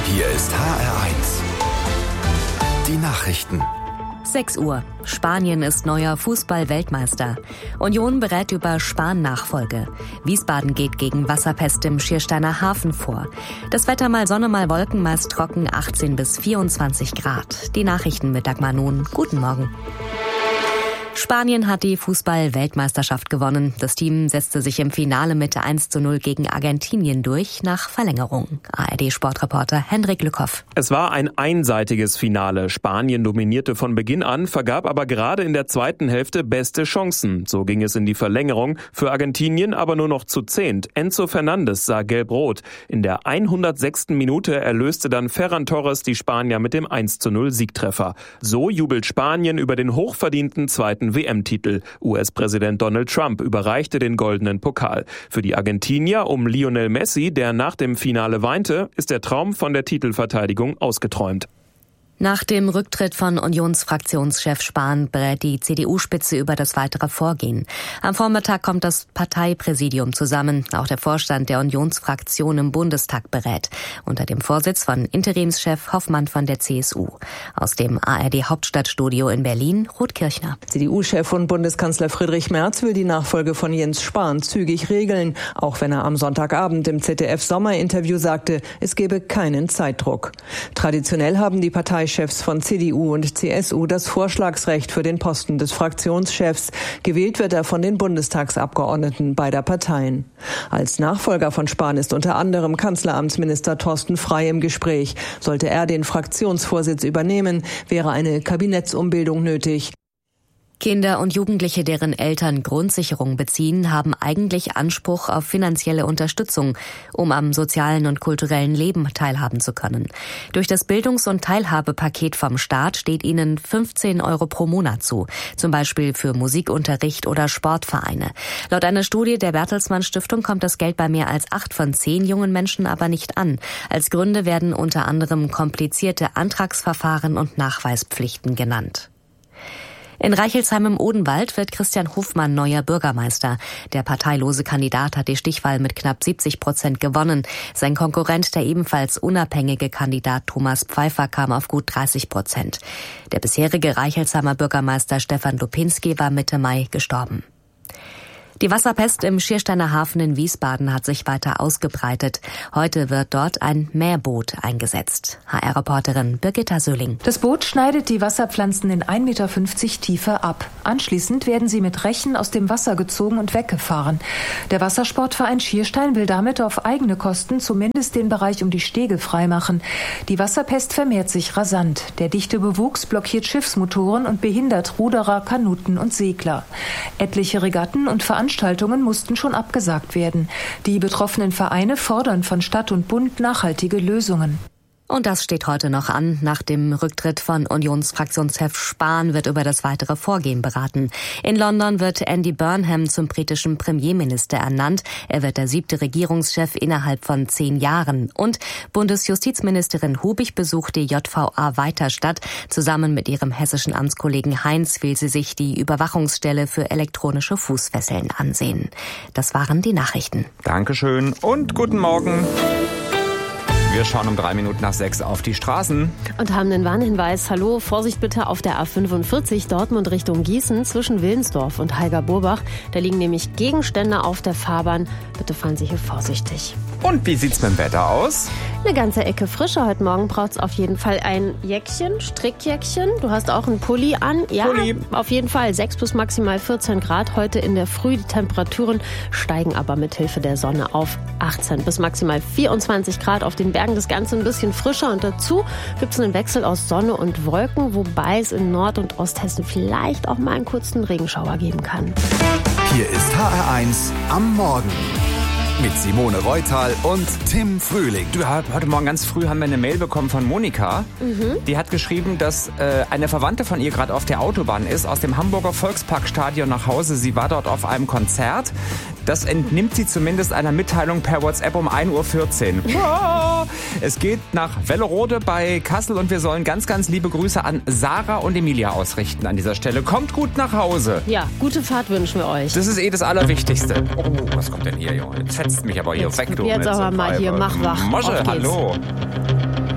Hier ist HR1. Die Nachrichten. 6 Uhr. Spanien ist neuer Fußball-Weltmeister. Union berät über Spahn-Nachfolge. Wiesbaden geht gegen Wasserpest im Schiersteiner Hafen vor. Das Wetter mal Sonne, mal Wolken, meist trocken, 18 bis 24 Grad. Die Nachrichten mit Dagmar Nohn. Guten Morgen. Spanien hat die Fußball-Weltmeisterschaft gewonnen. Das Team setzte sich im Finale mit 1:0 gegen Argentinien durch, nach Verlängerung. ARD-Sportreporter Hendrik Lückhoff. Es war ein einseitiges Finale. Spanien dominierte von Beginn an, vergab aber gerade in der zweiten Hälfte beste Chancen. So ging es in die Verlängerung. Für Argentinien aber nur noch zu 10. Enzo Fernandes sah gelb-rot. In der 106. Minute erlöste dann Ferran Torres die Spanier mit dem 1:0 Siegtreffer. So jubelt Spanien über den hochverdienten zweiten WM-Titel. US-Präsident Donald Trump überreichte den goldenen Pokal. Für die Argentinier um Lionel Messi, der nach dem Finale weinte, ist der Traum von der Titelverteidigung ausgeträumt. Nach dem Rücktritt von Unionsfraktionschef Spahn berät die CDU-Spitze über das weitere Vorgehen. Am Vormittag kommt das Parteipräsidium zusammen. Auch der Vorstand der Unionsfraktion im Bundestag berät. Unter dem Vorsitz von Interimschef Hoffmann von der CSU. Aus dem ARD-Hauptstadtstudio in Berlin, Ruth Kirchner. CDU-Chef und Bundeskanzler Friedrich Merz will die Nachfolge von Jens Spahn zügig regeln. Auch wenn er am Sonntagabend im ZDF-Sommerinterview sagte, es gebe keinen Zeitdruck. Traditionell haben die Parteichefs von CDU und CSU das Vorschlagsrecht für den Posten des Fraktionschefs. Gewählt wird er von den Bundestagsabgeordneten beider Parteien. Als Nachfolger von Spahn ist unter anderem Kanzleramtsminister Thorsten Frey im Gespräch. Sollte er den Fraktionsvorsitz übernehmen, wäre eine Kabinettsumbildung nötig. Kinder und Jugendliche, deren Eltern Grundsicherung beziehen, haben eigentlich Anspruch auf finanzielle Unterstützung, um am sozialen und kulturellen Leben teilhaben zu können. Durch das Bildungs- und Teilhabepaket vom Staat steht ihnen 15 € pro Monat zu, zum Beispiel für Musikunterricht oder Sportvereine. Laut einer Studie der Bertelsmann Stiftung kommt das Geld bei mehr als 8 von 10 jungen Menschen aber nicht an. Als Gründe werden unter anderem komplizierte Antragsverfahren und Nachweispflichten genannt. In Reichelsheim im Odenwald wird Christian Hofmann neuer Bürgermeister. Der parteilose Kandidat hat die Stichwahl mit knapp 70% gewonnen. Sein Konkurrent, der ebenfalls unabhängige Kandidat Thomas Pfeiffer, kam auf gut 30%. Der bisherige Reichelsheimer Bürgermeister Stefan Lupinski war Mitte Mai gestorben. Die Wasserpest im Schiersteiner Hafen in Wiesbaden hat sich weiter ausgebreitet. Heute wird dort ein Mähboot eingesetzt. HR-Reporterin Birgitta Söhling. Das Boot schneidet die Wasserpflanzen in 1,50 Meter Tiefe ab. Anschließend werden sie mit Rechen aus dem Wasser gezogen und weggefahren. Der Wassersportverein Schierstein will damit auf eigene Kosten zumindest den Bereich um die Stege freimachen. Die Wasserpest vermehrt sich rasant. Der dichte Bewuchs blockiert Schiffsmotoren und behindert Ruderer, Kanuten und Segler. Etliche Regatten und Veranstaltungen mussten schon abgesagt werden. Die betroffenen Vereine fordern von Stadt und Bund nachhaltige Lösungen. Und das steht heute noch an. Nach dem Rücktritt von Unionsfraktionschef Spahn wird über das weitere Vorgehen beraten. In London wird Andy Burnham zum britischen Premierminister ernannt. Er wird der 7. Regierungschef innerhalb von 10 Jahren. Und Bundesjustizministerin Hubig besucht die JVA Weiterstadt. Zusammen mit ihrem hessischen Amtskollegen Heinz will sie sich die Überwachungsstelle für elektronische Fußfesseln ansehen. Das waren die Nachrichten. Dankeschön und guten Morgen. Wir schauen um 3 Minuten nach 6 auf die Straßen. Und haben einen Warnhinweis. Hallo, Vorsicht bitte auf der A45 Dortmund Richtung Gießen zwischen Willensdorf und Heiger-Burbach. Da liegen nämlich Gegenstände auf der Fahrbahn. Bitte fahren Sie hier vorsichtig. Und wie sieht's mit dem Wetter aus? Eine ganze Ecke frischer. Heute Morgen braucht es auf jeden Fall ein Jäckchen, Strickjäckchen. Du hast auch einen Pulli an. Ja, Pulli. Auf jeden Fall 6 bis maximal 14 Grad heute in der Früh. Die Temperaturen steigen aber mit Hilfe der Sonne auf 18 bis maximal 24 Grad. Auf den Bergen das Ganze ein bisschen frischer. Und dazu gibt es einen Wechsel aus Sonne und Wolken, wobei es in Nord- und Osthessen vielleicht auch mal einen kurzen Regenschauer geben kann. Hier ist HR1 am Morgen. Mit Simone Reutal und Tim Frühling. Du, heute Morgen ganz früh haben wir eine Mail bekommen von Monika. Die hat geschrieben, dass eine Verwandte von ihr gerade auf der Autobahn ist, aus dem Hamburger Volksparkstadion nach Hause. Sie war dort auf einem Konzert. Das entnimmt sie zumindest einer Mitteilung per WhatsApp um 1:14 Uhr. Es geht nach Wellerode bei Kassel und wir sollen ganz, ganz liebe Grüße an Sarah und Emilia ausrichten an dieser Stelle. Kommt gut nach Hause. Ja, gute Fahrt wünschen wir euch. Das ist das Allerwichtigste. Oh, was kommt denn hier, Junge? Jetzt fetzt mich aber hier weg, du. Jetzt aber mal hier, mach wach. Mosche, hallo.